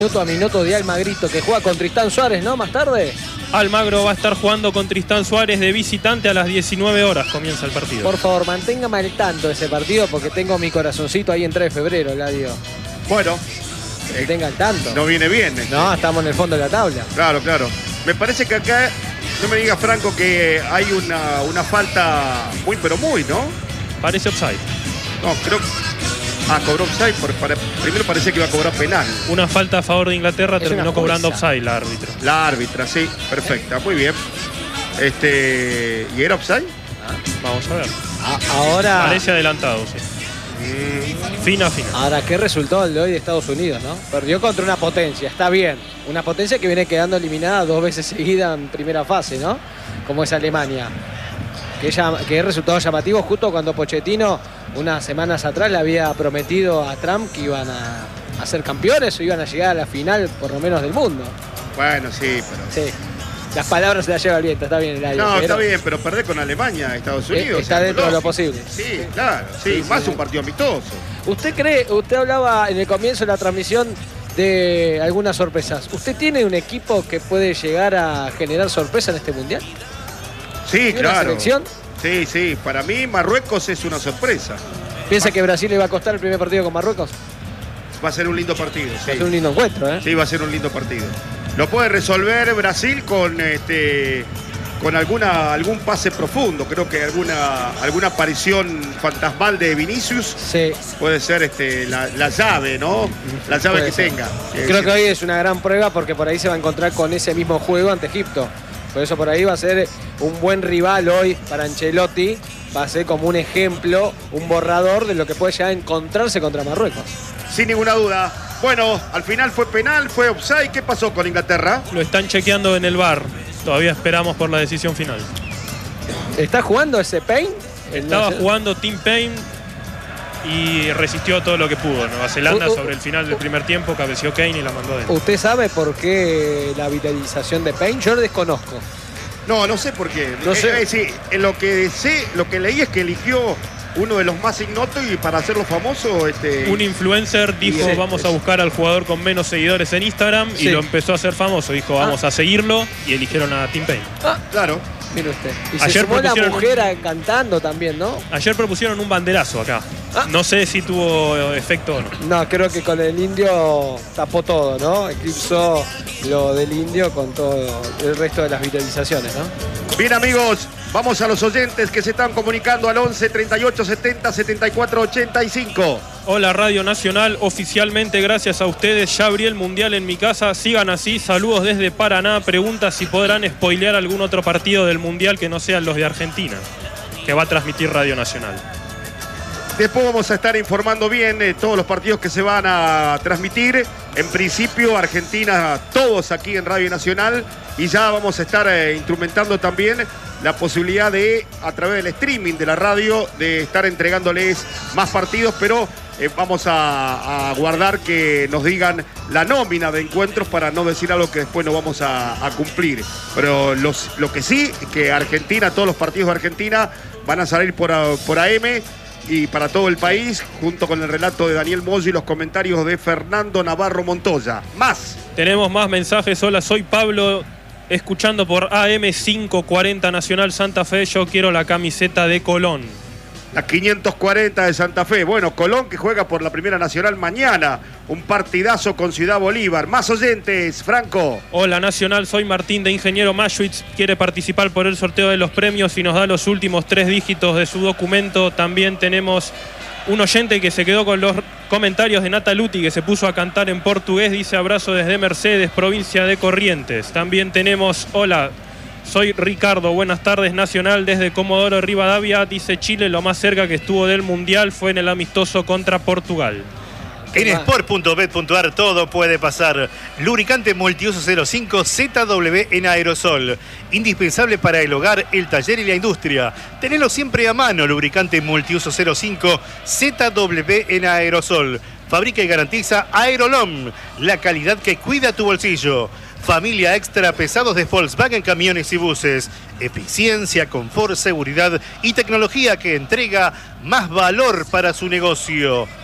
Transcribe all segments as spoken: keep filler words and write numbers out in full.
Minuto a minuto de Almagrito, que juega con Tristán Suárez, ¿no? Más tarde. Almagro va a estar jugando con Tristán Suárez de visitante a las diecinueve horas. Comienza el partido. Por favor, manténgame al tanto de ese partido porque tengo mi corazoncito ahí en tres de febrero, Ladio. Bueno. Que tenga al tanto. No viene bien. Este. No, estamos en el fondo de la tabla. Claro, claro. Me parece que acá, no me diga Franco, que hay una, una falta muy, pero muy, ¿no? Parece offside. No, creo que... Ah, cobró offside, porque para, primero parecía que iba a cobrar penal. Una falta a favor de Inglaterra, es terminó cobrando offside la árbitra. La árbitra, sí, perfecta, muy bien. Este, ¿y era offside? Ah, vamos a ver. A, ahora... Parece adelantado, sí. Mm. Fina, fina. Ahora, ¿qué resultó el de hoy de Estados Unidos, no? Perdió contra una potencia, está bien. Una potencia que viene quedando eliminada dos veces seguida en primera fase, ¿no? Como es Alemania. Que, ella, que es resultado llamativo justo cuando Pochettino unas semanas atrás le había prometido a Trump que iban a, a ser campeones o iban a llegar a la final por lo menos del mundo. Bueno, sí, pero... Sí, las palabras se las lleva el viento, está bien el aire. No, pero... está bien, pero perder con Alemania, Estados Unidos... Está dentro de lo posible. Sí, claro, sí, sí más sí. Un partido amistoso. ¿Usted cree, usted hablaba en el comienzo de la transmisión de algunas sorpresas? ¿Usted tiene un equipo que puede llegar a generar sorpresa en este Mundial? Sí, claro. ¿Una selección? Sí, sí. Para mí Marruecos es una sorpresa. ¿Piensa que Brasil le va a costar el primer partido con Marruecos? Va a ser un lindo partido. Sí. Va a ser un lindo encuentro, ¿eh? Sí, va a ser un lindo partido. Lo puede resolver Brasil con este con alguna algún pase profundo. Creo que alguna alguna aparición fantasmal de Vinicius. Sí. Puede ser este la, la llave, ¿no? La llave puede que ser. tenga. Creo que, que hoy es una gran prueba porque por ahí se va a encontrar con ese mismo juego ante Egipto. Por eso por ahí va a ser un buen rival hoy para Ancelotti. Va a ser como un ejemplo, un borrador de lo que puede llegar a encontrarse contra Marruecos. Sin ninguna duda. Bueno, al final fue penal, fue offside. ¿Qué pasó con Inglaterra? Lo están chequeando en el V A R. Todavía esperamos por la decisión final. ¿Está jugando ese Payne? Estaba jugando Tim Payne y resistió todo lo que pudo. Nueva Zelanda uh, uh, sobre el final del primer tiempo cabeció Kane y la mandó adentro. ¿Usted sabe por qué la vitalización de Payne? Yo lo desconozco. No, no sé por qué. No sé. Eh, sí, lo que sé, lo que leí es que eligió uno de los más ignotos y para hacerlo famoso... Este... Un influencer dijo, sí, vamos a buscar al jugador con menos seguidores en Instagram, sí. Y lo empezó a hacer famoso. Dijo, vamos ah. a seguirlo, y eligieron a Tim Payne. Ah, claro. Mire usted. Y ayer se sumó la mujer un... cantando también, ¿no? Ayer propusieron un banderazo acá. Ah. No sé si tuvo efecto o no. No, creo que con el indio tapó todo, ¿no? Eclipsó lo del indio con todo el resto de las viralizaciones, ¿no? Bien, amigos, vamos a los oyentes que se están comunicando al once, treinta y ocho, setenta, setenta y cuatro, ochenta y cinco. Hola Radio Nacional, oficialmente gracias a ustedes ya abrí el Mundial en mi casa, sigan así, saludos desde Paraná, pregunta si podrán spoilear algún otro partido del Mundial que no sean los de Argentina, que va a transmitir Radio Nacional. Después vamos a estar informando bien eh, todos los partidos que se van a transmitir. En principio, Argentina, todos aquí en Radio Nacional. Y ya vamos a estar eh, instrumentando también la posibilidad de, a través del streaming de la radio, de estar entregándoles más partidos. Pero eh, vamos a, a guardar que nos digan la nómina de encuentros para no decir algo que después no vamos a, a cumplir. Pero los, lo que sí, que Argentina, todos los partidos de Argentina van a salir por, por A M. Y para todo el país, junto con el relato de Daniel Moyo y los comentarios de Fernando Navarro Montoya. Más. Tenemos más mensajes. Hola, soy Pablo, escuchando por A M quinientos cuarenta Nacional Santa Fe. Yo quiero la camiseta de Colón. La quinientos cuarenta de Santa Fe. Bueno, Colón que juega por la Primera Nacional mañana. Un partidazo con Ciudad Bolívar. Más oyentes, Franco. Hola Nacional, soy Martín de Ingeniero Maschwitz. Quiere participar por el sorteo de los premios y nos da los últimos tres dígitos de su documento. También tenemos un oyente que se quedó con los comentarios de Nataluti, que se puso a cantar en portugués. Dice abrazo desde Mercedes, provincia de Corrientes. También tenemos, hola, soy Ricardo, buenas tardes Nacional desde Comodoro Rivadavia. Dice Chile, lo más cerca que estuvo del Mundial fue en el amistoso contra Portugal. En sport punto bet punto ar todo puede pasar. Lubricante multiuso cero cinco Z W en aerosol. Indispensable para el hogar, el taller y la industria. Tenelo siempre a mano. Lubricante multiuso cero cinco Z W en aerosol. Fabrica y garantiza Aerolom, la calidad que cuida tu bolsillo. Familia Extra Pesados de Volkswagen Camiones y Buses. Eficiencia, confort, seguridad y tecnología que entrega más valor para su negocio.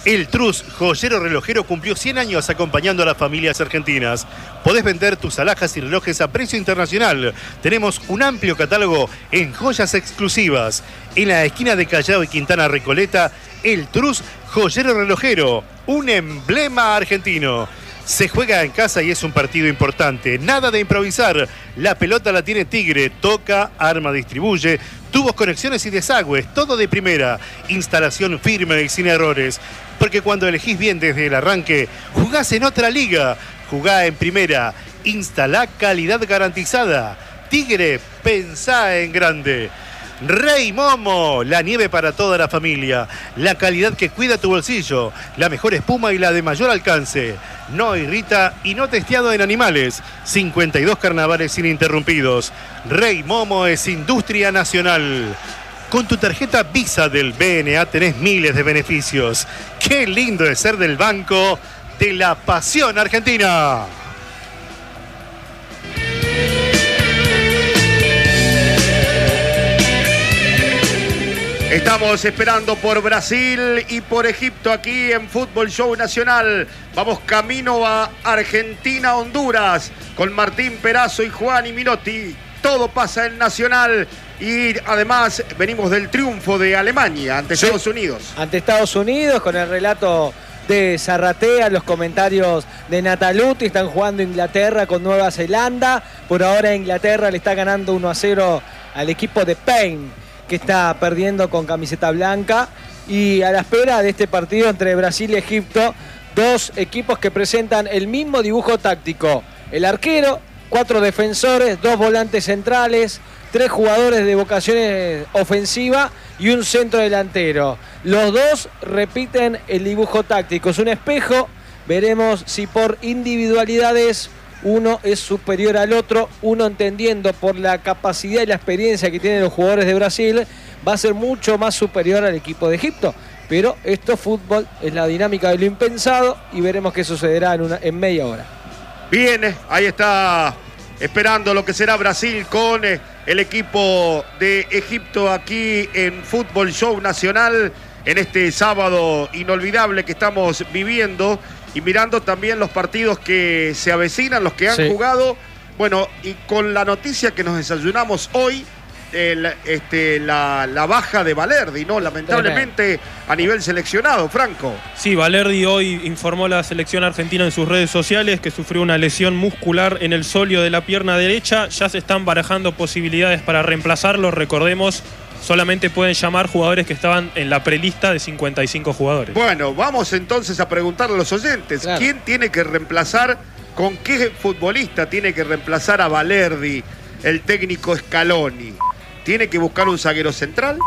El Trus, joyero relojero, cumplió cien años acompañando a las familias argentinas. Podés vender tus alhajas y relojes a precio internacional. Tenemos un amplio catálogo en joyas exclusivas. En la esquina de Callao y Quintana Recoleta, El Trus, joyero relojero, un emblema argentino. Se juega en casa y es un partido importante. Nada de improvisar. La pelota la tiene Tigre. Toca, arma, distribuye. Tubos, conexiones y desagües. Todo de primera. Instalación firme y sin errores. Porque cuando elegís bien desde el arranque, jugás en otra liga. Jugá en primera. Instalá calidad garantizada. Tigre, pensá en grande. Rey Momo, la nieve para toda la familia, la calidad que cuida tu bolsillo, la mejor espuma y la de mayor alcance. No irrita y no testeado en animales. cincuenta y dos carnavales ininterrumpidos. Rey Momo es industria nacional. Con tu tarjeta Visa del B N A tenés miles de beneficios. Qué lindo es ser del Banco de la Pasión Argentina. Estamos esperando por Brasil y por Egipto aquí en Fútbol Show Nacional. Vamos camino a Argentina, Honduras, con Martín Perazo y Juan y Minotti. Todo pasa en Nacional y además venimos del triunfo de Alemania ante sí. Estados Unidos. Ante Estados Unidos con el relato de Zarratea, los comentarios de Nataluti. Están jugando Inglaterra con Nueva Zelanda. Por ahora Inglaterra le está ganando uno a cero al equipo de Payne, que está perdiendo con camiseta blanca, y a la espera de este partido entre Brasil y Egipto, dos equipos que presentan el mismo dibujo táctico. El arquero, cuatro defensores, dos volantes centrales, tres jugadores de vocaciones ofensiva y un centro delantero. Los dos repiten el dibujo táctico. Es un espejo, veremos si por individualidades uno es superior al otro, uno entendiendo por la capacidad y la experiencia que tienen los jugadores de Brasil, va a ser mucho más superior al equipo de Egipto. Pero esto es fútbol, es la dinámica de lo impensado y veremos qué sucederá en, una, en media hora. Bien, ahí está esperando lo que será Brasil con el equipo de Egipto aquí en Fútbol Show Nacional en este sábado inolvidable que estamos viviendo. Y mirando también los partidos que se avecinan, los que han sí. jugado. Bueno, y con la noticia que nos desayunamos hoy, el, este, la, la baja de Valerdi, ¿no? Lamentablemente a nivel seleccionado, Franco. Sí, Valerdi hoy informó a la selección argentina en sus redes sociales que sufrió una lesión muscular en el sóleo de la pierna derecha. Ya se están barajando posibilidades para reemplazarlo. Recordemos, solamente pueden llamar jugadores que estaban en la prelista de cincuenta y cinco jugadores. Bueno, vamos entonces a preguntarle a los oyentes. Claro. ¿Quién tiene que reemplazar, con qué futbolista tiene que reemplazar a Valerdi, el técnico Scaloni? ¿Tiene que buscar un zaguero central?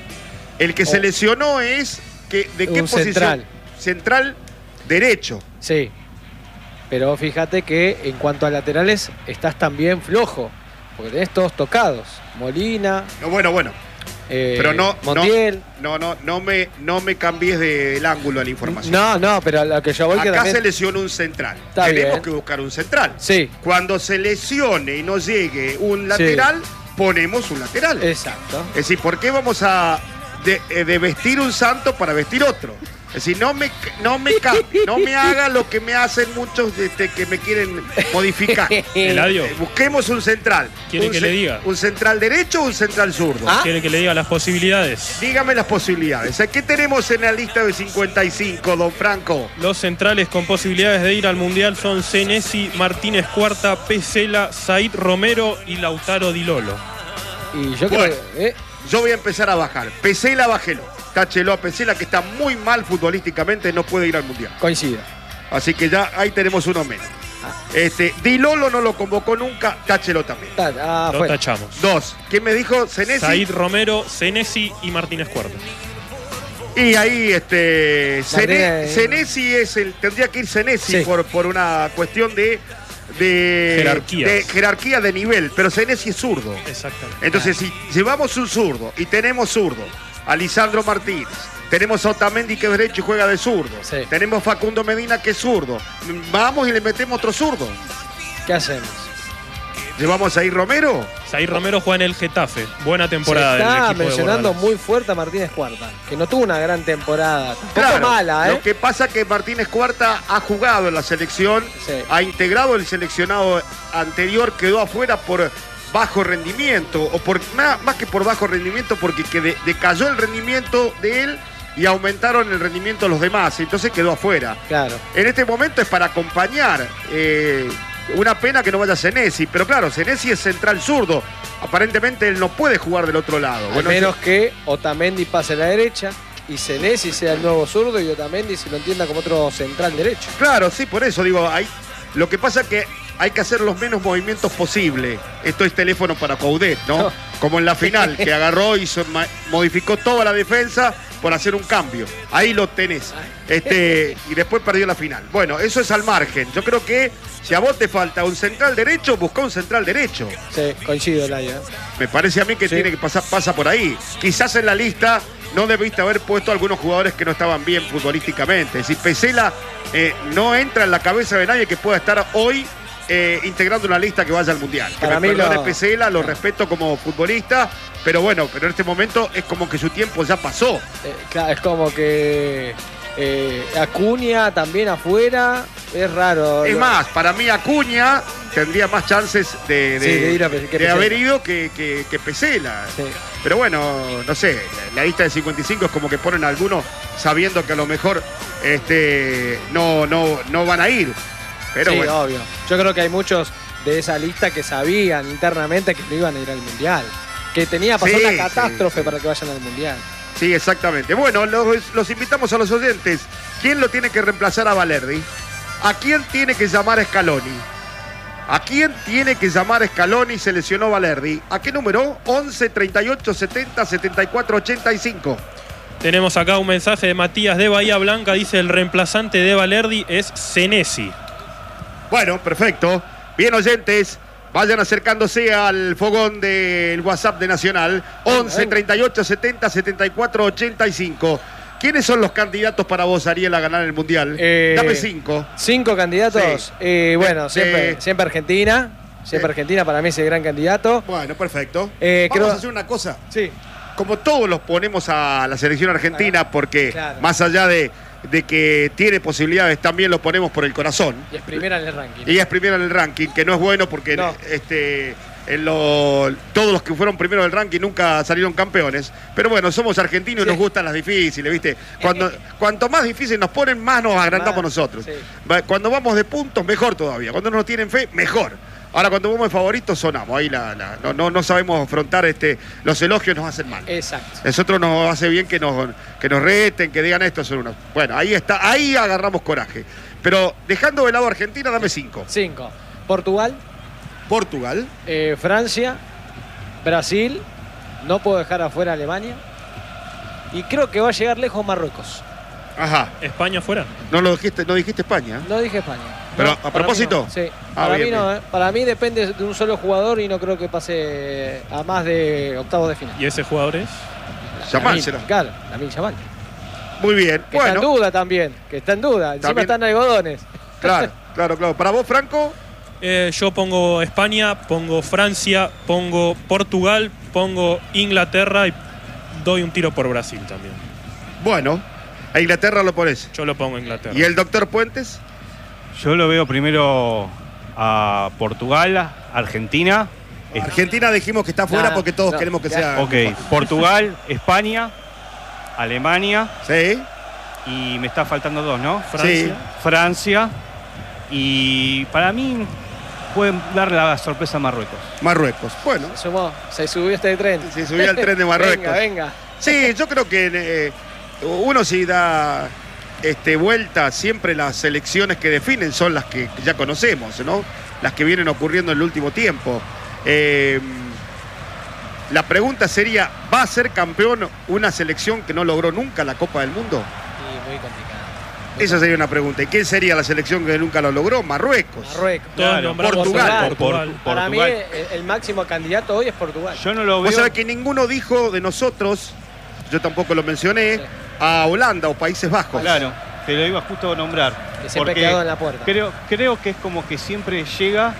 El que oh. se lesionó es, que, ¿de qué un posición? Central. Central derecho. Sí, pero fíjate que en cuanto a laterales estás también flojo, porque tenés todos tocados. Molina. No, bueno, bueno. Eh, pero no, Montiel. no, no, no, no me, no me cambies del ángulo de la información. No, no, pero lo que yo voy Acá que también... se lesionó un central. Está Tenemos bien. que buscar un central. Sí. Cuando se lesione y no llegue un lateral, sí. ponemos un lateral. Exacto. Es decir, ¿por qué vamos a de, de vestir un santo para vestir otro? Es decir, no me, no me cambie, no me haga lo que me hacen muchos este, que me quieren modificar. Eladio. Eh, busquemos un central. ¿Quiere un que le diga? ¿Un central derecho o un central zurdo? ¿Ah? ¿Quiere que le diga las posibilidades? Dígame las posibilidades. ¿Qué tenemos en la lista de cincuenta y cinco, don Franco? Los centrales con posibilidades de ir al Mundial son Senesi, Martínez Cuarta, Pesela, Said Romero y Lautaro Di Lolo. Y yo bueno, creo que... ¿eh? Yo voy a empezar a bajar. Pesela, bájelo. Táchelo a Pesela, que está muy mal futbolísticamente, no puede ir al Mundial. Coincido. Así que ya ahí tenemos uno menos. Este, Di Lolo no lo convocó nunca, táchelo también. Ah, lo tachamos. Dos. ¿Quién me dijo? Senesi. Said Romero, Senesi y Martínez Cuarta. Y ahí, este. Martínez... Senesi es el. Tendría que ir Senesi sí. por, por una cuestión de. De jerarquía. de jerarquía de nivel, pero Senesi es zurdo. Exactamente. Entonces, si llevamos un zurdo y tenemos zurdo, a Lisandro Martínez, tenemos a Otamendi que es derecho y juega de zurdo, sí. tenemos Facundo Medina que es zurdo, vamos y le metemos otro zurdo. ¿Qué hacemos? ¿Llevamos a Ir Romero? Zair Romero juega en el Getafe. Buena temporada Se del está equipo de mencionando Bordalás. muy fuerte a Martínez Cuarta, que no tuvo una gran temporada. Un poco Claro, mala, ¿eh? lo que pasa es que Martínez Cuarta ha jugado en la selección, Sí. ha integrado el seleccionado anterior, quedó afuera por bajo rendimiento, o por más, más que por bajo rendimiento, porque que de- decayó el rendimiento de él y aumentaron el rendimiento de los demás, entonces quedó afuera. Claro. En este momento es para acompañar. eh, una pena que no vaya Senesi, pero claro, Senesi es central zurdo. Aparentemente él no puede jugar del otro lado. A Bueno, menos que Otamendi pase a la derecha y Senesi sea el nuevo zurdo y Otamendi se lo entienda como otro central derecho. Claro, sí, por eso digo, hay, lo que pasa es que hay que hacer los menos movimientos posible. Esto es teléfono para Coudet, ¿no? No. Como en la final, que agarró y hizo- ma- modificó toda la defensa por hacer un cambio. Ahí lo tenés. Este, y después perdió la final. Bueno, eso es al margen. Yo creo que si a vos te falta un central derecho, busca un central derecho. Sí, coincido, Laia. Me parece a mí que Sí. tiene que pasar, pasa por ahí. Quizás en la lista no debiste haber puesto algunos jugadores que no estaban bien futbolísticamente. Es decir, Pesela eh, no entra en la cabeza de nadie que pueda estar hoy eh, integrando una lista que vaya al Mundial. Que Para me mí perdone lo- Pesela, lo respeto como futbolista, pero bueno, pero en este momento es como que su tiempo ya pasó. Eh, claro, es como que eh, Acuña también afuera. Es raro. Es Lo- más, para mí Acuña tendría más chances de, de- Sí, de ir a Pe- que de Pesela. haber ido que, que, que Pesela. Sí. Pero bueno, no sé, la lista de cincuenta y cinco es como que ponen a algunos sabiendo que a lo mejor este, no, no, no van a ir. Pero Sí, bueno, obvio. Yo creo que hay muchos de esa lista que sabían internamente que no iban a ir al Mundial. Que tenía pasar Sí, una catástrofe sí. para que vayan al Mundial. sí, exactamente. Bueno, los, los invitamos a los oyentes. ¿Quién lo tiene que reemplazar a Valerdi? ¿A quién tiene que llamar a Scaloni? ¿A quién tiene que llamar a Scaloni? Se lesionó Valerdi. ¿A qué número? once, treinta y ocho, setenta, setenta y cuatro, ochenta y cinco. Tenemos acá un mensaje de Matías de Bahía Blanca. Dice: el reemplazante de Valerdi es Senesi. Bueno, perfecto. Bien, oyentes, vayan acercándose al fogón del WhatsApp de Nacional. once, treinta y ocho, setenta, setenta y cuatro, ochenta y cinco. ¿Quiénes son los candidatos para vos, Ariel, a ganar el Mundial? Eh, Dame cinco. Cinco candidatos. Sí. Eh, bueno, De- siempre, de- siempre Argentina. Siempre Sí. Argentina para mí es el gran candidato. Bueno, perfecto. Eh, Vamos creo- a hacer una cosa. Sí. Como todos los ponemos a la selección argentina, porque Claro. más allá de, de que tiene posibilidades, también lo ponemos por el corazón. Y es primera en el ranking. Y es primera en el ranking, que no es bueno porque No. este, en lo- todos los que fueron primeros del ranking nunca salieron campeones. Pero bueno, somos argentinos y Sí. nos gustan las difíciles, ¿viste? Cuando, cuanto más difíciles nos ponen, más nos agrandamos Más, nosotros. sí. Va- Cuando vamos de puntos, mejor todavía. Cuando no nos tienen fe, mejor. Ahora, cuando vamos de favoritos, sonamos. Ahí la, la- no, no, no sabemos afrontar este, los elogios, nos hacen mal. Exacto. Nosotros nos hace bien que nos, que nos reten, que digan esto son unos. Bueno, ahí está, ahí agarramos coraje. Pero dejando de lado a Argentina, dame cinco. Cinco. Portugal, Portugal. eh, Francia, Brasil. No puedo dejar afuera a Alemania. Y creo que va a llegar lejos Marruecos. Ajá. España fuera. No lo dijiste, no dijiste España. No dije España. Pero, No, ¿a para propósito? mí no. Sí. Ah, para bien, mí no, bien. eh. Para mí depende de un solo jugador y no creo que pase a más de octavos de final. ¿Y ese jugador es? Yamal Lamine, será. Claro, Lamine Yamal. Muy bien. Que está en Bueno, duda también. Que está en duda. Encima También- están algodones. claro, claro, claro. Para vos, Franco, Eh, yo pongo España, pongo Francia, pongo Portugal, pongo Inglaterra y doy un tiro por Brasil también. bueno, a Inglaterra lo pones. Yo lo pongo Inglaterra. ¿Y el doctor Puentes? Yo lo veo primero a Portugal, Argentina. Es- Argentina dijimos que está fuera No, porque todos no, queremos que ya. sea. Ok, Portugal, España, Alemania Sí. y me está faltando dos, ¿no? Francia. Francia y para mí pueden dar la sorpresa a Marruecos. Marruecos. Bueno, Se sumó. Se subió este tren. se subió al tren de Marruecos. Venga, venga. Sí, yo creo que eh, uno si da este, vuelta, siempre las selecciones que definen son las que ya conocemos, ¿no? Las que vienen ocurriendo en el último tiempo. Eh, la pregunta sería, ¿va a ser campeón una selección que no logró nunca la Copa del Mundo? Y muy complicado. Esa sería una pregunta. ¿Y quién sería la selección que nunca lo logró? Marruecos. Marruecos. Todos Claro, nombramos Portugal. a Por- Portugal. por- Para mí Portugal. el, el máximo candidato hoy es Portugal. Yo no lo Vos veo. sabés que ninguno dijo de nosotros, yo tampoco lo mencioné, Sí. a Holanda o Países Bajos. Claro, te lo iba justo a nombrar. Que siempre porque quedado en la puerta. Creo, creo que es como que siempre llega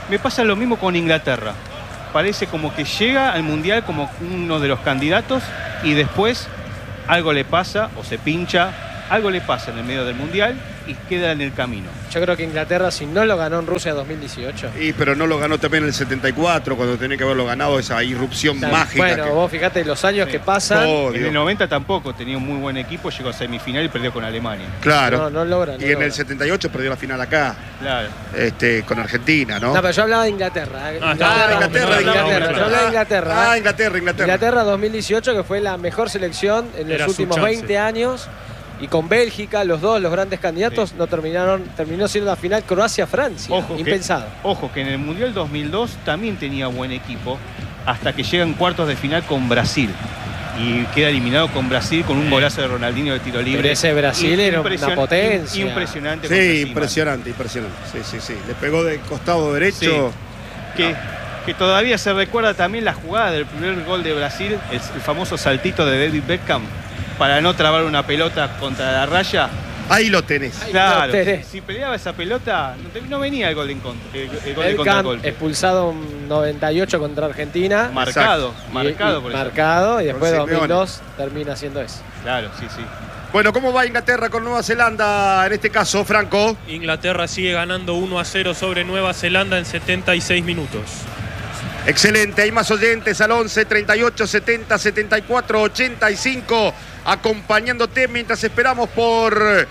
Me pasa lo mismo con Inglaterra. Parece como que llega al Mundial como uno de los candidatos y después algo le pasa o se pincha, algo le pasa en el medio del Mundial y queda en el camino. Yo creo que Inglaterra, si no lo ganó en Rusia dos mil dieciocho. Y pero no lo ganó también en el setenta y cuatro, cuando tenía que haberlo ganado, esa irrupción Tal- mágica. Bueno, que- vos fíjate los años Sí. que pasan. Oh, En Dios. el noventa tampoco tenía un muy buen equipo, llegó a semifinal y perdió con Alemania. Claro. No, no logra, no y en logra. el setenta y ocho perdió la final acá, Claro. este, con Argentina, ¿no? No, pero yo hablaba de Inglaterra. ¿eh? Ah, Ah, Inglaterra, Inglaterra, Inglaterra. Yo hablaba de Inglaterra. Ah, Inglaterra, Inglaterra. Inglaterra dos mil dieciocho, que fue la mejor selección en Era los su últimos chance. veinte años. Y con Bélgica, los dos, los grandes candidatos, no terminaron, terminó siendo la final Croacia-Francia. Ojo que- Impensado. Ojo que en el Mundial dos mil dos también tenía buen equipo hasta que llegan cuartos de final con Brasil. Y queda eliminado con Brasil con un golazo de Ronaldinho de tiro libre. Pero ese Brasil era una Impresion- potencia. Impresionante. contra Sí, Seaman. impresionante, impresionante. Sí, sí, sí. Le pegó de costado derecho. Que, que todavía se recuerda también la jugada del primer gol de Brasil, el, el famoso saltito de David Beckham, para no trabar una pelota contra la raya. Ahí lo tenés. Ahí Claro, lo tenés. si peleaba esa pelota, no, te- no venía el gol de, encont- el, el gol de Beckham contragolpe. expulsado en noventa y ocho contra Argentina. Marcado, Y- marcado y- por eso. marcado, y después Por dos mil dos Simeone. termina haciendo eso. Claro, sí, sí. Bueno, ¿cómo va Inglaterra con Nueva Zelanda en este caso, Franco? Inglaterra sigue ganando uno a cero sobre Nueva Zelanda en setenta y seis minutos. Excelente, hay más oyentes al once, treinta y ocho, setenta, setenta y cuatro, ochenta y cinco, acompañándote mientras esperamos por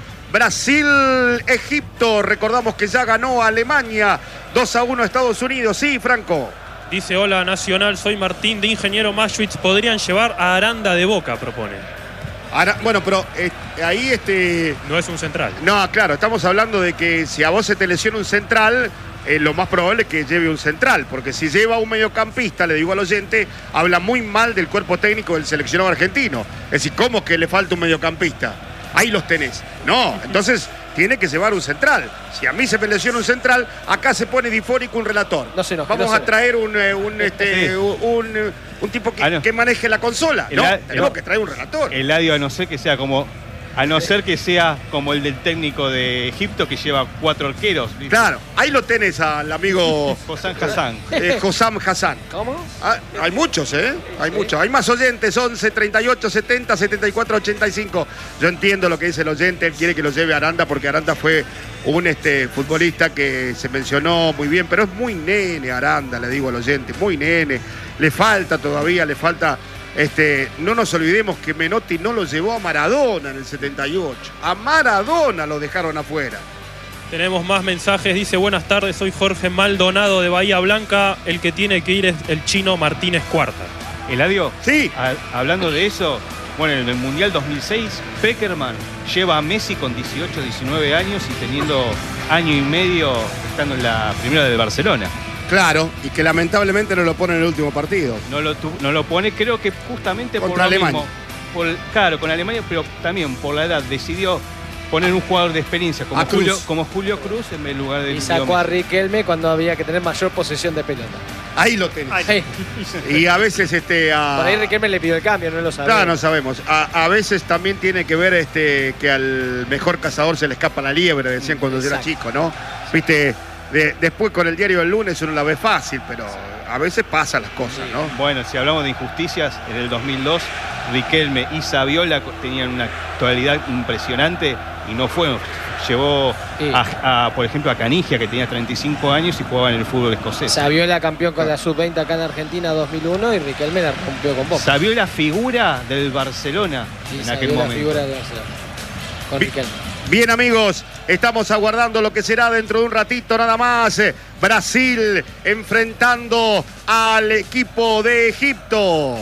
Brasil-Egipto. Recordamos que ya ganó Alemania dos a uno a Estados Unidos. Sí, Franco. Dice, hola Nacional, soy Martín de Ingeniero Maschwitz. Podrían llevar a Aranda de Boca, propone. Ahora, bueno, pero eh, ahí este... No es un central. No, claro, estamos hablando de que si a vos se te lesiona un central, eh, lo más probable es que lleve un central, porque si lleva un mediocampista, le digo al oyente, habla muy mal del cuerpo técnico del seleccionado argentino. Es decir, ¿cómo que le falta un mediocampista? Ahí los tenés. No, entonces tiene que llevar un central. Si a mí se me lesiona un central, acá se pone difónico un relator. No se enoje, Vamos no se a traer un, eh, un, este, Sí. un, un, un tipo que, Ah, no. que maneje la consola. El No, a- tenemos el- que traer un relator. Eladio, a no ser que sea como a no ser que sea como el del técnico de Egipto que lleva cuatro arqueros. ¿viste? Claro, ahí lo tenés al amigo Hossam Hassan. eh, Hossam Hassan. ¿Cómo? Ah, hay muchos, ¿eh? Hay muchos. Hay más oyentes, once, treinta y ocho, setenta, setenta y cuatro, ochenta y cinco. Yo entiendo lo que dice el oyente, él quiere que lo lleve a Aranda porque Aranda fue un este, futbolista que se mencionó muy bien, pero es muy nene Aranda, le digo al oyente, muy nene. Le falta todavía, le falta... Este, no nos olvidemos que Menotti no lo llevó a Maradona en el setenta y ocho. A Maradona lo dejaron afuera. Tenemos más mensajes. Dice, buenas tardes, soy Jorge Maldonado de Bahía Blanca. El que tiene que ir es el chino Martínez Cuarta. Eladio, Sí. a- hablando de eso, bueno, en el Mundial dos mil seis, Peckerman lleva a Messi con dieciocho, diecinueve años y teniendo año y medio estando en la primera del Barcelona. Claro, y que lamentablemente no lo pone en el último partido. No lo, tu- no lo pone, creo que justamente por Contra lo Alemania. mismo. Por, claro, con Alemania, pero también por la edad. Decidió poner un jugador de experiencia como, A Cruz. Julio, como Julio Cruz en el lugar de Y Leo sacó a Messi. Riquelme cuando había que tener mayor posesión de pelota. Ahí lo tenés. Sí. Y a veces este a... Por ahí Riquelme le pidió el cambio, no lo sabía. Claro, no sabemos. A, a veces también tiene que ver este que al mejor cazador se le escapa la liebre, decían cuando yo era Exacto. chico, ¿no? Viste, de- después con el diario del lunes uno la ve fácil, pero a veces pasan las cosas, ¿no? Bueno, si hablamos de injusticias, en el dos mil dos, Riquelme y Saviola co- tenían una actualidad impresionante y no fue. Llevó, Sí. a, a, por ejemplo, a Canigia, que tenía treinta y cinco años y jugaba en el fútbol escocés. Saviola campeón con la sub veinte acá en Argentina dos mil uno y Riquelme la rompió con Boca. Saviola figura del Barcelona Sí, en aquel Saviola momento. figura de Barcelona. Con Vi- Riquelme. Bien, amigos, estamos aguardando lo que será dentro de un ratito nada más. Eh, Brasil enfrentando al equipo de Egipto.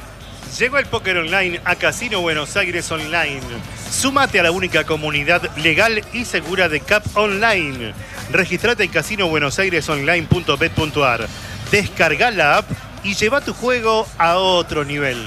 Llegó el póker online a Casino Buenos Aires Online. Súmate a la única comunidad legal y segura de Cap Online. Registrate en casino buenos aires online punto bet punto ar. Descarga la app y lleva tu juego a otro nivel.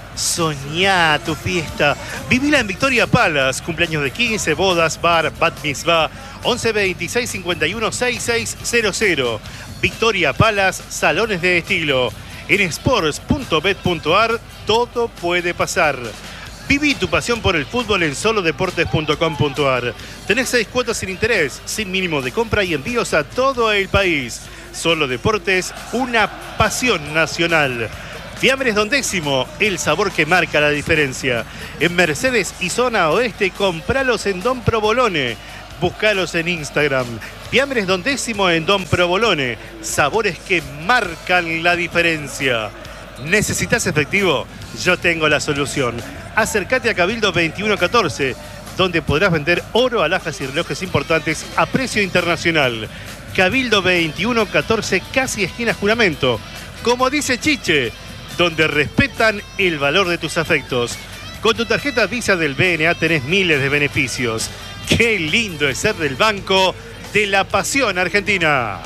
Soñá tu fiesta. Vivila en Victoria Palace. Cumpleaños de quince, bodas, bar, bat mitzvah. once veintiséis cincuenta y uno sesenta y seis cero cero. Victoria Palace, salones de estilo. En sports punto bet punto ar todo puede pasar. Viví tu pasión por el fútbol en solo deportes punto com punto ar. Tenés seis cuotas sin interés, sin mínimo de compra y envíos a todo el país. Solo Deportes, una pasión nacional. Fiambres Don Décimo, el sabor que marca la diferencia. En Mercedes y zona oeste, compralos en Don Provolone. Búscalos en Instagram. Fiambres Don Décimo en Don Provolone. Sabores que marcan la diferencia. ¿Necesitas efectivo? Yo tengo la solución. Acércate a Cabildo veintiuno catorce, donde podrás vender oro, alhajas y relojes importantes a precio internacional. Cabildo veintiuno catorce, casi esquina Juramento. Como dice Chiche, donde respetan el valor de tus afectos. Con tu tarjeta Visa del B N A tenés miles de beneficios. ¡Qué lindo es ser del Banco de la Pasión Argentina!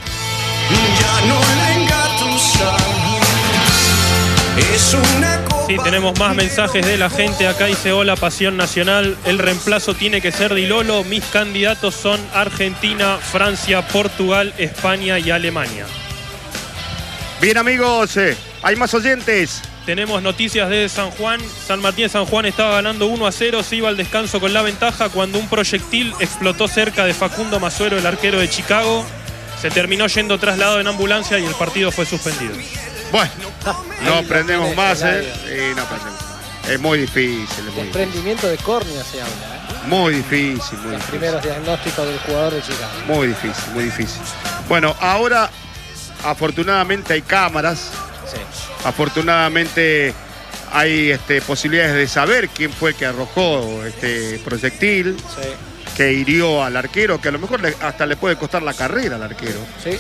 Ya no le engatusar. Es una copa. Sí, tenemos más mensajes de la gente. Acá dice: hola, Pasión Nacional. El reemplazo tiene que ser Di Lolo. Mis candidatos son Argentina, Francia, Portugal, España y Alemania. Bien, amigos, eh, hay más oyentes. Tenemos noticias de San Juan. San Martín de San Juan estaba ganando uno a cero. Se iba al descanso con la ventaja cuando un proyectil explotó cerca de Facundo Masuero, el arquero de Chicago. Se terminó yendo trasladado en ambulancia y el partido fue suspendido. Bueno, no aprendemos más, ¿eh? Sí, no aprendemos. Es muy difícil. Es muy Desprendimiento de córnea se habla, ¿eh? Muy difícil, muy Los difícil. primeros diagnósticos del jugador de Chicago. Muy difícil, muy difícil. Bueno, ahora afortunadamente hay cámaras. Sí. Afortunadamente hay este, posibilidades de saber quién fue el que arrojó este proyectil, Sí. que hirió al arquero, que a lo mejor le, hasta le puede costar la carrera al arquero. Sí.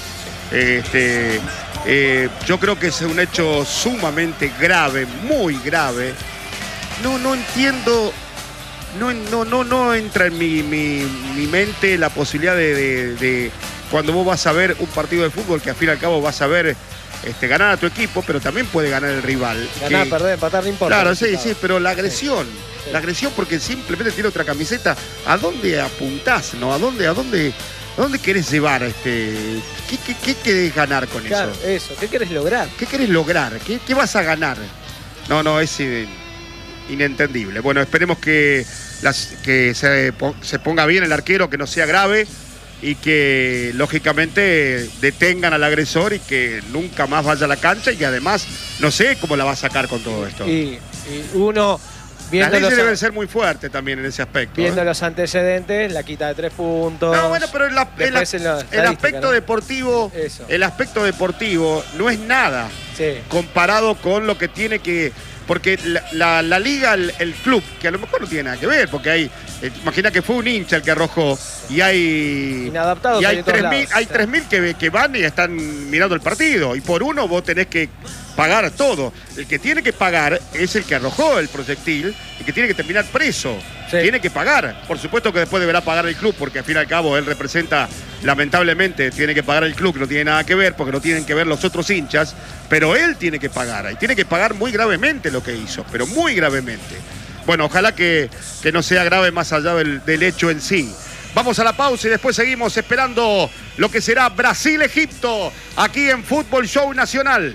Este, eh, yo creo que es un hecho sumamente grave, muy grave. No, no entiendo, no, no, no, no entra en mi, mi, mi mente la posibilidad de, de, de cuando vos vas a ver un partido de fútbol, que al fin y al cabo vas a ver este, ganar a tu equipo, pero también puede ganar el rival. Ganar, que, perder, empatar, no importa. Claro, sí, Chicago. sí, pero la agresión, Sí, sí. la agresión porque simplemente tiene otra camiseta. ¿A dónde apuntás, no? ¿A dónde, a dónde, a dónde querés llevar este? ¿Qué, qué, qué querés ganar con Claro, eso? eso. ¿Qué querés lograr? ¿Qué querés lograr? ¿Qué, qué vas a ganar? No, no, es eh, inentendible. Bueno, esperemos que, las, que se, po- se ponga bien el arquero, que no sea grave y que lógicamente detengan al agresor y que nunca más vaya a la cancha y que además no sé cómo la va a sacar con todo esto. Y, y uno, Las viendo, leyes los, deben ser muy fuertes también en ese aspecto. viendo ¿eh? los antecedentes, la quita de tres puntos. No, bueno, pero el, el- Después en la el estadística, aspecto ¿no? deportivo, Eso. el aspecto deportivo no es nada Sí. comparado con lo que tiene que. Porque la, la- la liga, el, el club, que a lo mejor no tiene nada que ver, porque hay. eh, imagina que fue un hincha el que arrojó y hay. Inadaptados y hay hay en todos tres mil, lados, hay sí. tres mil que, que van y están mirando el partido. Y por uno vos tenés que pagar todo. El que tiene que pagar es el que arrojó el proyectil y que tiene que terminar preso. Sí. Tiene que pagar. Por supuesto que después deberá pagar el club, porque al fin y al cabo él representa, lamentablemente, tiene que pagar el club, que no tiene nada que ver, porque no tienen que ver los otros hinchas, pero él tiene que pagar. Y tiene que pagar muy gravemente lo que hizo, pero muy gravemente. Bueno, ojalá que, que no sea grave más allá del, del hecho en sí. Vamos a la pausa y después seguimos esperando lo que será Brasil-Egipto aquí en Fútbol Show Nacional.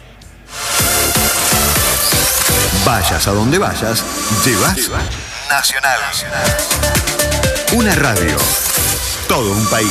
Vayas a donde vayas, llevas Nacional. Una radio. Todo un país.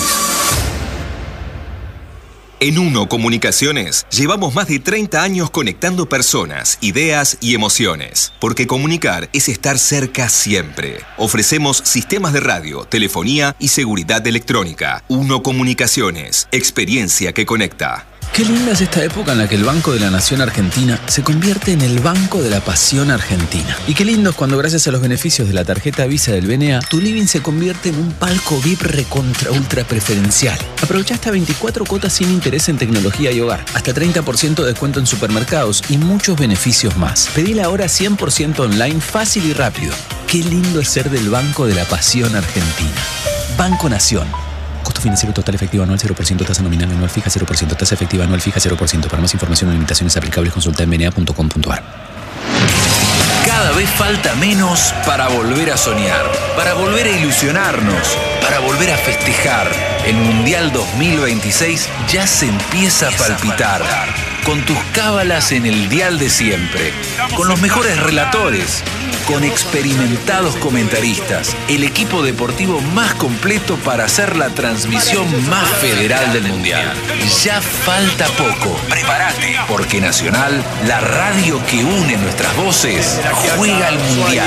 En Uno Comunicaciones llevamos más de treinta años conectando personas, ideas y emociones. Porque comunicar es estar cerca siempre. Ofrecemos sistemas de radio, telefonía y seguridad electrónica. Uno Comunicaciones, experiencia que conecta. Qué linda es esta época en la que el Banco de la Nación Argentina se convierte en el Banco de la Pasión Argentina. Y qué lindo es cuando gracias a los beneficios de la tarjeta Visa del B N A, tu living se convierte en un palco V I P recontra ultra preferencial. Aprovecha hasta veinticuatro cuotas sin interés en tecnología y hogar, hasta treinta por ciento de descuento en supermercados y muchos beneficios más. Pedila ahora cien por ciento online, fácil y rápido. Qué lindo es ser del Banco de la Pasión Argentina. Banco Nación. Costo financiero total efectivo anual cero por ciento, tasa nominal anual fija cero por ciento, tasa efectiva anual fija cero por ciento. Para más información o limitaciones aplicables consulta en b n a punto com punto a r. Cada vez falta menos para volver a soñar, para volver a ilusionarnos, para volver a festejar. El Mundial dos mil veintiséis ya se empieza a palpitar. Con tus cábalas en el dial de siempre, con los mejores relatores, con experimentados comentaristas, el equipo deportivo más completo para hacer la transmisión más federal del Mundial. Ya falta poco. Prepárate, porque Nacional, la radio que une nuestras voces, juega al Mundial.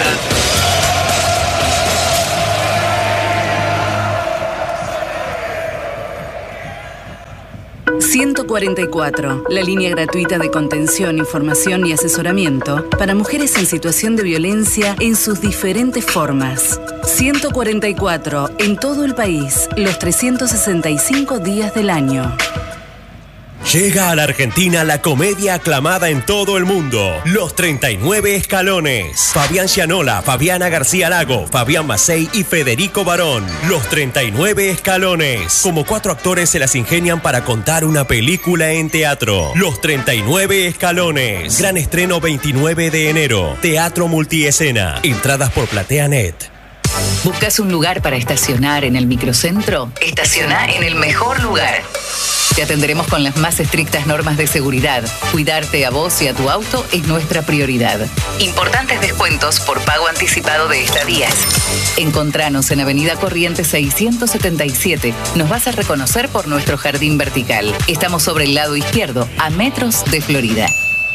ciento cuarenta y cuatro, la línea gratuita de contención, información y asesoramiento para mujeres en situación de violencia en sus diferentes formas. ciento cuarenta y cuatro, en todo el país, los trescientos sesenta y cinco días del año. Llega a la Argentina la comedia aclamada en todo el mundo, Los treinta y nueve Escalones. Fabián Gianola, Fabiana García Lago, Fabián Macei y Federico Barón. Los treinta y nueve Escalones. Como cuatro actores se las ingenian para contar una película en teatro. Los treinta y nueve Escalones. Gran estreno veintinueve de enero. Teatro multiescena. Entradas por PlateaNet. ¿Buscas un lugar para estacionar en el microcentro? Estaciona en el mejor lugar. Te atenderemos con las más estrictas normas de seguridad. Cuidarte a vos y a tu auto es nuestra prioridad. Importantes descuentos por pago anticipado de estadías. Encontranos en Avenida Corrientes seiscientos setenta y siete. Nos vas a reconocer por nuestro jardín vertical. Estamos sobre el lado izquierdo, a metros de Florida.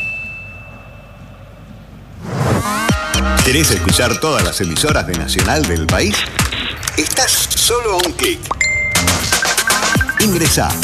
¿Querés escuchar todas las emisoras de Nacional del país? Estás solo a un clic. Ingresá